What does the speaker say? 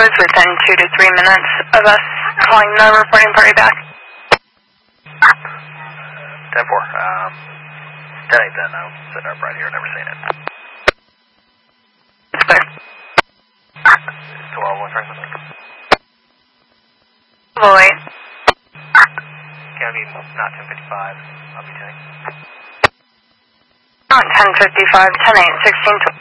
was within 2 to 3 minutes of us calling the reporting party back. 10-4. 10-8 then. I'm sitting up right here, never seen it. It's clear. 12-1 transmission. Void. Can be not 1055. I'll be 10. Not 10:55, 10:8, 16.